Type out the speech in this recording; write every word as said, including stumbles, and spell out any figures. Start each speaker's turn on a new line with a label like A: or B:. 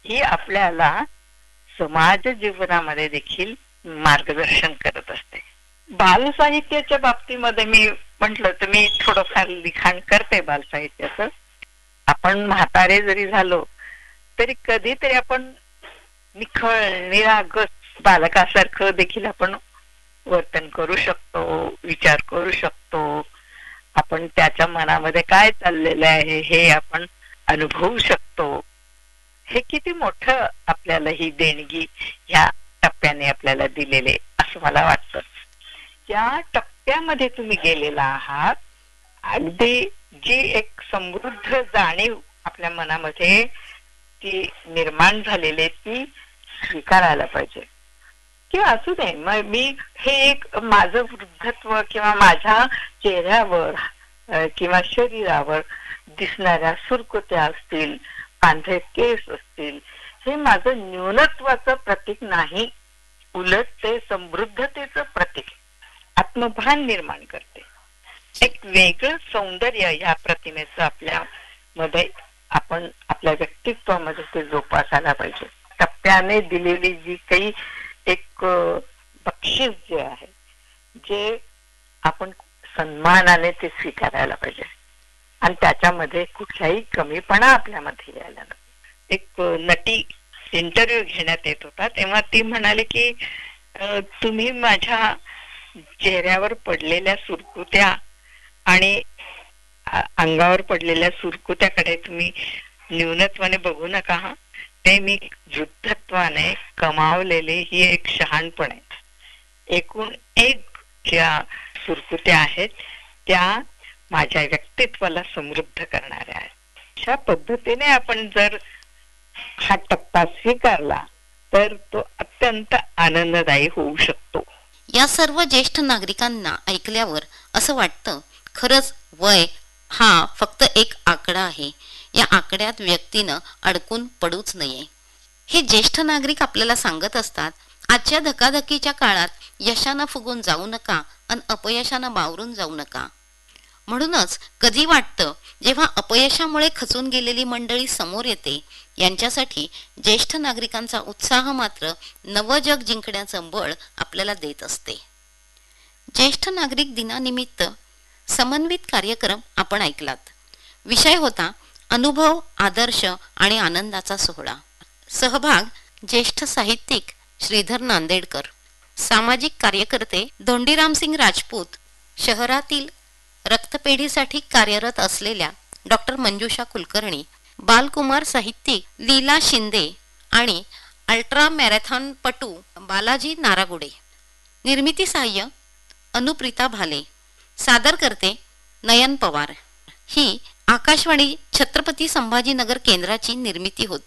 A: ही आपल्याला समाज जीवनामध्ये देखील मार्गदर्शन करत असते. बालसाहित्याच्या बाबतीमध्ये मी म्हंटल तर मी थोडंफार लिखाण करते बालसाहित्याचं. आपण म्हातारे जरी झालो तरी कधीतरी आपण निखळ निरागस बालकासारखं देखील आपण वर्तन करू शकतो, विचार करू शकतो. आपण त्याच्या मनामध्ये काय चाललेलं आहे हे आपण अनुभवू शकतो. हे किती मोठं आपल्याला ही देणगी ह्या टप्प्याने आपल्याला दिलेले असं मला वाटतं. या टप्प्यामध्ये तुम्ही गेलेला आहात, अगदी जी एक समृद्ध जाणीव आपल्या मनामध्ये ती निर्माण झालेली ती स्वीकारायला पाहिजे. किंवा असू दे मग मी हे एक माझं वृद्धत्व किंवा माझ्या चेहऱ्यावर किंवा शरीरावर दिसणाऱ्या सुरकुत्या असतील, पांढरे केस असतील, हे माझं न्यूनत्वाचं प्रतीक नाही, उलट ते समृद्धतेचं प्रतीक, आत्मभान निर्माण करते. एक वेगळं सौंदर्य या प्रतिमेचं आपल्या मध्ये आपण आपल्या व्यक्तित्वामध्ये ते जोपासायला पाहिजे. टप्प्याने दिलेली जी काही एक बक्षीस जे आहे, जे आपण सन्मानाने ते स्वीकारायला पाहिजे आणि त्याच्यामध्ये कुठलाही कमीपणा आपल्यामध्ये यायला नको. एक नटी इंटरव्ह्यू घेण्यात येत होता तेव्हा ती म्हणाली की तुम्ही माझ्या चेहऱ्यावर पडलेल्या सुरकुत्या आणि अंगावर पडलेल्या सुरकुत्याकडे तुम्ही न्यूनत्वाने बघू नका, हा ते मी वृद्धत्वाने कमावलेले ही एक शहाणपण आहे. एकूण एक ज्या सुरकुत्या आहेत त्या माझ्या व्यक्तित्वाला समृद्ध करणाऱ्या आहेत. अशा पद्धतीने आपण जर हा टप्पा स्वीकारला तर तो अत्यंत आनंददायी होऊ शकतो.
B: या सर्व ज्येष्ठ नागरिकांना ऐकल्यावर असं वाटतं, खरंच वय हा फक्त एक आकडा आहे. या आकड्यात व्यक्तीनं अडकून पडूच नये. हे ज्येष्ठ नागरिक आपल्याला सांगत असतात, आजच्या धकाधकीच्या काळात यशानं फुगून जाऊ नका आणि अपयशानं बावरून जाऊ नका. म्हणूनच कधी वाटतं जेव्हा अपयशामुळे खचून गेलेली मंडळी समोर येते, यांच्यासाठी ज्येष्ठ नागरिकांचा उत्साह मात्र नवं जग जिंकण्याचं बळ आपल्याला देत असते. ज्येष्ठ नागरिक दिनानिमित्त समन्वित कार्यक्रम आपण ऐकलात. विषय होता अनुभव, आदर्श आणि आनंदाचा सोहळा. सहभाग ज्येष्ठ साहित्यिक श्रीधर नांदेडकर, सामाजिक कार्यकर्ते धोंडीरामसिंग राजपूत, शहरातील रक्तपेढीसाठी कार्यरत असलेल्या डॉक्टर मंजुषा कुलकर्णी, बालकुमार साहित्यिक लीला शिंदे आणि अल्ट्रा मॅरेथॉन पटू बालाजी नारागुडे. निर्मिती सहाय्य अनुप्रिता भाले. सादर करते नयन पवार. ही आकाशवाणी छत्रपती संभाजीनगर केंद्राची निर्मिती होती.